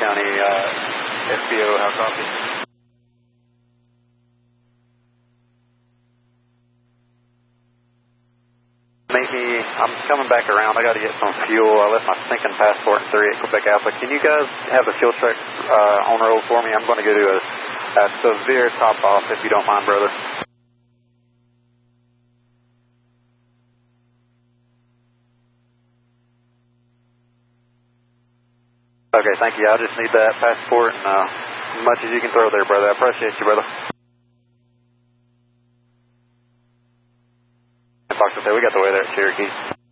County SBO, how copy? I'm coming back around. I got to get some fuel. I left my stinking passport in 38 Quebec Alpha. Can you guys have the fuel truck on roll for me? I'm going to go do a severe top off if you don't mind, brother. Okay, thank you. I just need that passport and as much as you can throw there, brother. I appreciate you, brother. Fox, we got the way there at Cherokee.